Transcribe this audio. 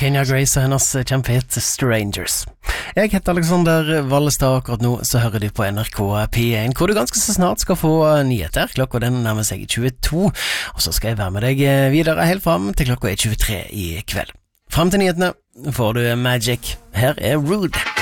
Kenya Grace og hennes kjempehit Strangers. Jeg heter Alexander Vallestad, akkurat nå så hører du på NRK P1, hvor du ganske så snart skal få nyheter. Klokka den nærmer seg 22, og så skal jeg være med deg videre helt frem til klokka 23 i kveld. Frem til nyhetene får du Magic. Her er Rude.